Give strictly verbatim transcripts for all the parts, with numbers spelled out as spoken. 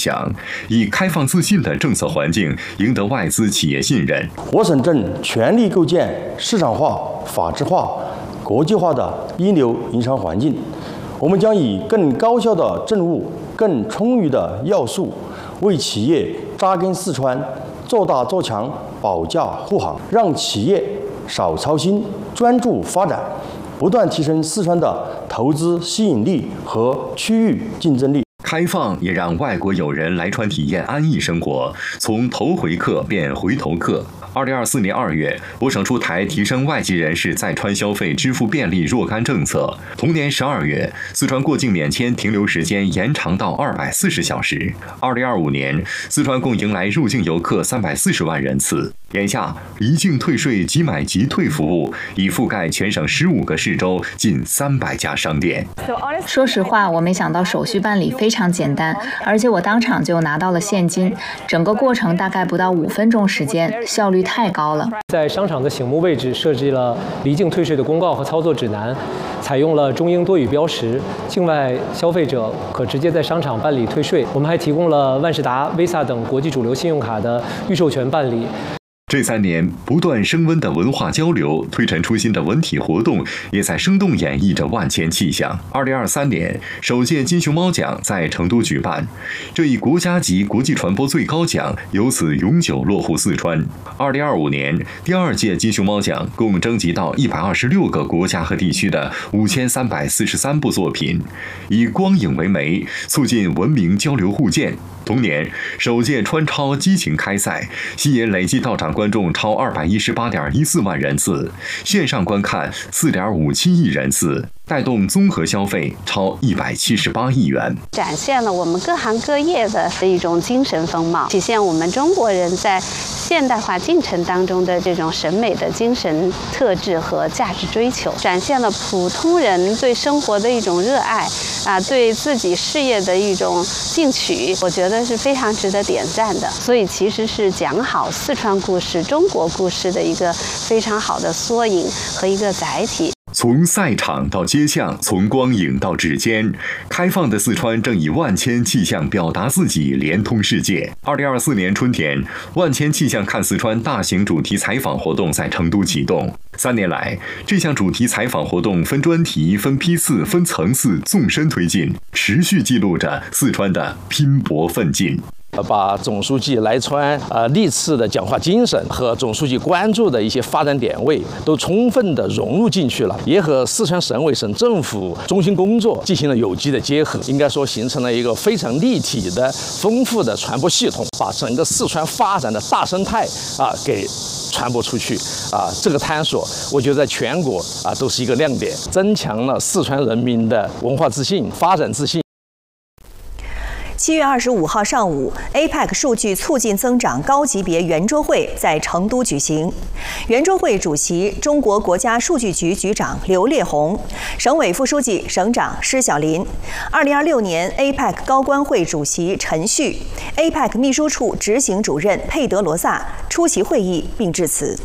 想，以开放自信的政策环境赢得外资企业信任。 我省正全力构建市场化、法治化、国际化的一流营商环境。我们将以更高效的政务、更充裕的要素，为企业扎根四川，做大做强保驾护航，让企业少操心，专注发展，不断提升四川的投资吸引力和区域竞争力。 开放也让外国友人来川体验安逸生活，从头回客变回头客。二零二四年二月，我省出台提升外籍人士在川消费支付便利若干政策。同年十二月，四川过境免签停留时间延长到二百四十小时。二零二五年，四川共迎来入境游客三百四十万人次。眼下，离境退税即买即退服务已覆盖全省十五个市州，近三百家商店。 说实话，我没想到手续办理非常简单，而且我当场就拿到了现金，整个过程大概不到五分钟时间，效率太高了。 在商场的醒目位置设计了离境退税的公告和操作指南，采用了中英多语标识，境外消费者可直接在商场办理退税。我们还提供了万事达、Visa 等国际主流信用卡的预授权办理。 这三年不断升温的文化交流，推陈出新的文体活动，也在生动演绎着万千气象。二零二三年，首届金熊猫奖在成都举办，这一国家级国际传播最高奖由此永久落户四川。二零二五年，第二届金熊猫奖共征集到一百二十六个国家和地区的五千三百四十三部作品，以光影为媒，促进文明交流互鉴。同年，首届川超激情开赛，吸引累计到场观众超二百一十八点一四万人次，线上观看四点五七亿人次，带动综合消费超一百七十八亿元， 展现了我们各行各业的一种精神风貌，体现我们中国人在现代化进程当中的这种审美的精神特质和价值追求，展现了普通人对生活的一种热爱啊，对自己事业的一种进取，我觉得是非常值得点赞的。所以其实是讲好四川故事、中国故事的一个非常好的缩影和一个载体。 从赛场到街巷，从光影到指尖，开放的四川正以万千气象表达自己，连通世界。二零二四年春天，万千气象看四川大型主题采访活动在成都启动。三年来，这项主题采访活动分专题、分批次、分层次纵深推进，持续记录着四川的拼搏奋进。 把总书记来川呃历次的讲话精神和总书记关注的一些发展点位都充分的融入进去了，也和四川省委省政府中心工作进行了有机的结合，应该说形成了一个非常立体的、丰富的传播系统，把整个四川发展的大生态啊给传播出去啊。这个探索，我觉得在全国啊都是一个亮点，增强了四川人民的文化自信、发展自信。 七月二十五号上午 ，A P E C 数据促进增长高级别圆桌会在成都举行。圆桌会主席中国国家数据局局长刘烈宏，省委副书记、省长施小林。二零二六年 A P E C 高官会主席陈旭 ，A P E C 秘书处执行主任佩德罗萨出席会议并致辞。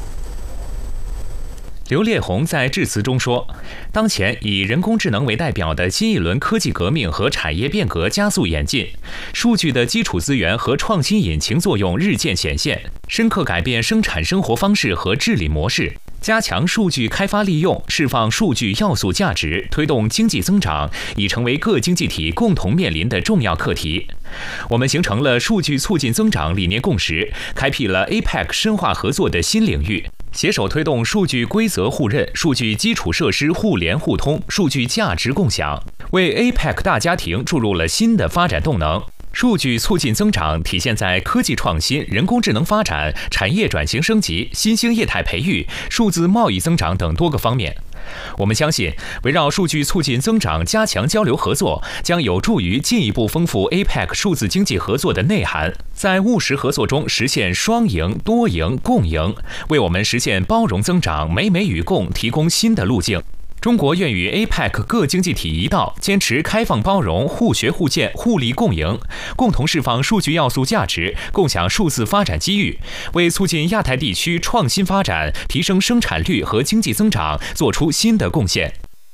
刘烈宏在致辞中说，当前以人工智能为代表的新一轮科技革命和产业变革加速演进，数据的基础资源和创新引擎作用日渐显现，深刻改变生产生活方式和治理模式，加强数据开发利用，释放数据要素价值，推动经济增长，已成为各经济体共同面临的重要课题。我们形成了数据促进增长理念共识，开辟了 A P E C 深化合作的新领域，携手推动数据规则互认、数据基础设施互联互通、数据价值共享，为 A P E C 大家庭注入了新的发展动能。数据促进增长体现在科技创新、人工智能发展、产业转型升级、新兴业态培育、数字贸易增长等多个方面。我们相信，围绕数据促进增长加强交流合作，将有助于进一步丰富 A P E C 数字经济合作的内涵，在务实合作中实现双赢、多赢、共赢，为我们实现包容增长、美美与共提供新的路径。中国愿与 A P E C 各经济体一道，坚持开放包容、互学互鉴、互利共赢，共同释放数据要素价值，共享数字发展机遇，为促进亚太地区创新发展、提升生产率和经济增长做出新的贡献。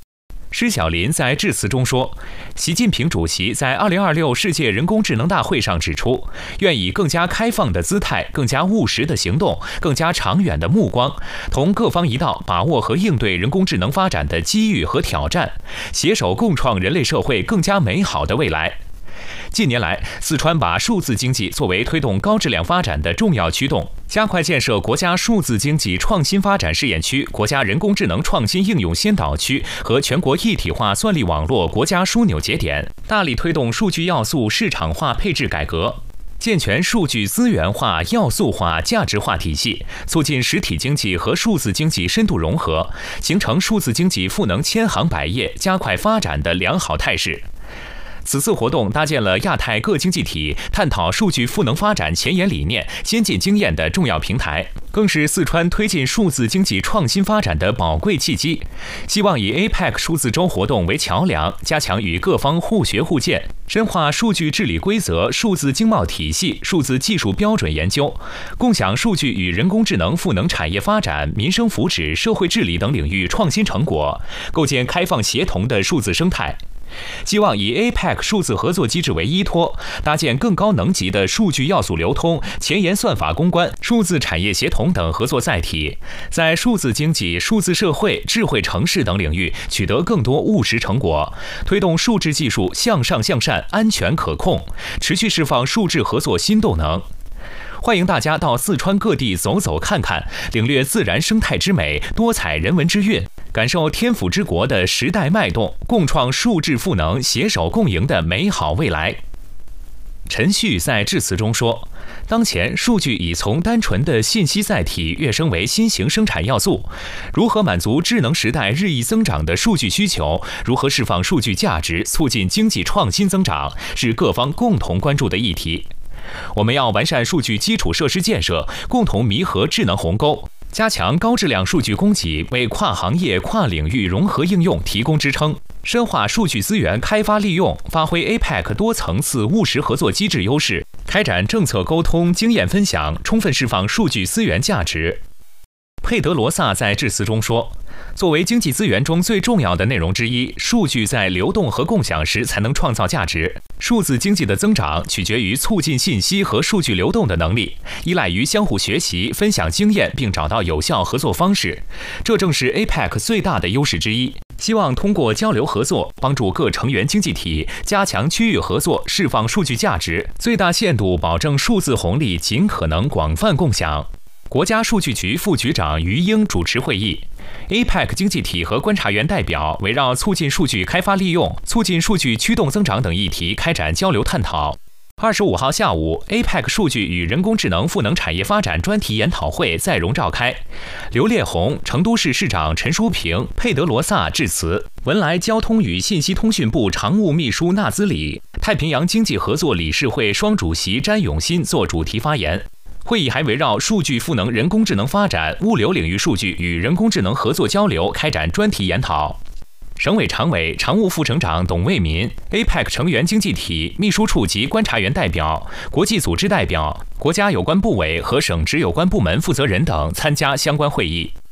施小林在致辞中说，习近平主席在二零二六世界人工智能大会上指出，愿以更加开放的姿态、更加务实的行动、更加长远的目光，同各方一道把握和应对人工智能发展的机遇和挑战，携手共创人类社会更加美好的未来。近年来，四川把数字经济作为推动高质量发展的重要驱动，加快建设国家数字经济创新发展试验区、国家人工智能创新应用先导区和全国一体化算力网络国家枢纽节点，大力推动数据要素市场化配置改革，健全数据资源化、要素化、价值化体系，促进实体经济和数字经济深度融合，形成数字经济赋能千行百业、加快发展的良好态势。此次活动搭建了亚太各经济体探讨数据赋能发展前沿理念、先进经验的重要平台，更是四川推进数字经济创新发展的宝贵契机。希望以 A P E C 数字周活动为桥梁，加强与各方互学互鉴，深化数据治理规则、数字经贸体系、数字技术标准研究，共享数据与人工智能赋能产业发展、民生福祉、社会治理等领域创新成果，构建开放协同的数字生态。希望以 A P E C 数字合作机制为依托，搭建更高能级的数据要素流通、前沿算法攻关、数字产业协同等合作载体，在数字经济、数字社会、智慧城市等领域取得更多务实成果，推动数字技术向上向善、安全可控，持续释放数字合作新动能。欢迎大家到四川各地走走看看，领略自然生态之美、多彩人文之韵，感受天府之国的时代脉动，共创数字赋能、携手共赢的美好未来。陈旭在致辞中说，当前数据已从单纯的信息载体跃升为新型生产要素，如何满足智能时代日益增长的数据需求，如何释放数据价值，促进经济创新增长，是各方共同关注的议题。我们要完善数据基础设施建设，共同弥合智能鸿沟，加强高质量数据供给，为跨行业、跨领域融合应用提供支撑，深化数据资源开发利用，发挥 A P E C 多层次务实合作机制优势，开展政策沟通、经验分享，充分释放数据资源价值。佩德罗萨在致辞中说，作为经济资源中最重要的内容之一，数据在流动和共享时才能创造价值。数字经济的增长取决于促进信息和数据流动的能力，依赖于相互学习、分享经验，并找到有效合作方式。这正是 A P E C 最大的优势之一。希望通过交流合作，帮助各成员经济体加强区域合作，释放数据价值，最大限度保证数字红利尽可能广泛共享。国家数据局副局长于英主持会议。A P E C 经济体和观察员代表围绕促进数据开发利用、促进数据驱动增长等议题开展交流探讨。二十五号下午 ，A P E C 数据与人工智能赋能产业发展专题研讨会在蓉召开。刘烈宏、成都市市长陈淑平、佩德罗萨致辞，文莱交通与信息通讯部常务秘书纳兹里、太平洋经济合作理事会双主席詹永新作主题发言。会议还围绕数据赋能人工智能发展、物流领域数据与人工智能合作交流开展专题研讨。省委常委、常务副省长董卫民、A P E C 成员经济体、秘书处及观察员代表、国际组织代表、国家有关部委和省直有关部门负责人等参加相关会议。